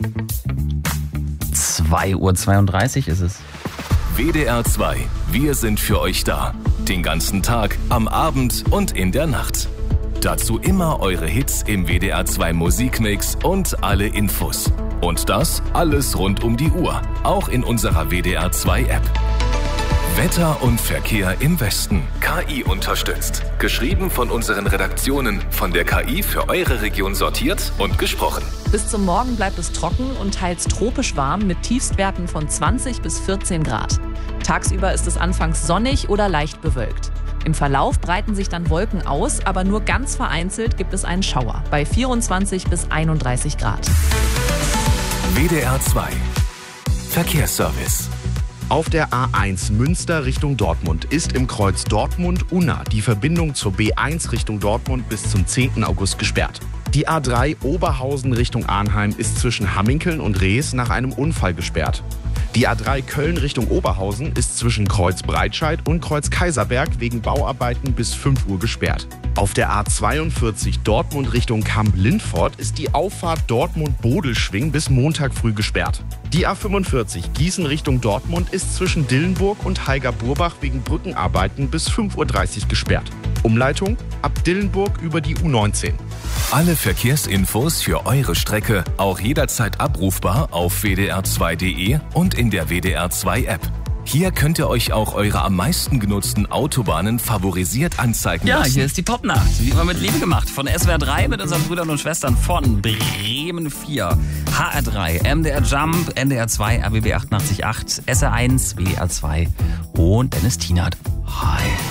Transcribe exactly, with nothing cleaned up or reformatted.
zwei Uhr zweiunddreißig ist es. W D R zwei. Wir sind für euch da. Den ganzen Tag, am Abend und in der Nacht. Dazu immer eure Hits im W D R zwei Musikmix und alle Infos. Und das alles rund um die Uhr. Auch in unserer W D R zwei App. Wetter und Verkehr im Westen. K I unterstützt. Geschrieben von unseren Redaktionen. Von der K I für eure Region sortiert und gesprochen. Bis zum Morgen bleibt es trocken und teils tropisch warm mit Tiefstwerten von zwanzig bis vierzehn Grad. Tagsüber ist es anfangs sonnig oder leicht bewölkt. Im Verlauf breiten sich dann Wolken aus, aber nur ganz vereinzelt gibt es einen Schauer bei vierundzwanzig bis einunddreißig Grad. W D R zwei. Verkehrsservice. Auf der A eins Münster Richtung Dortmund ist im Kreuz Dortmund-Unna die Verbindung zur B eins Richtung Dortmund bis zum zehnten August gesperrt. Die A drei Oberhausen Richtung Arnheim ist zwischen Hamminkeln und Rees nach einem Unfall gesperrt. Die A drei Köln Richtung Oberhausen ist zwischen Kreuz Breitscheid und Kreuz Kaiserberg wegen Bauarbeiten bis fünf Uhr gesperrt. Auf der A zweiundvierzig Dortmund Richtung Kamp-Lindfort ist die Auffahrt Dortmund-Bodelschwing bis Montag früh gesperrt. Die A fünfundvierzig Gießen Richtung Dortmund ist zwischen Dillenburg und Heiger-Burbach wegen Brückenarbeiten bis fünf Uhr dreißig gesperrt. Umleitung ab Dillenburg über die U neunzehn. Alle Verkehrsinfos für eure Strecke auch jederzeit abrufbar auf w d r zwei punkt d e und in der W D R zwei App. Hier könnt ihr euch auch eure am meisten genutzten Autobahnen favorisiert anzeigen Ja, lassen. hier ist die Popnacht, wie immer mit Liebe gemacht. Von S W R drei mit unseren Brüdern und Schwestern von Bremen vier, H R drei, M D R Jump, N D R zwei, R B B achtundachtzig Komma acht, S R eins, W D R zwei und Dennis Tienert. Hi.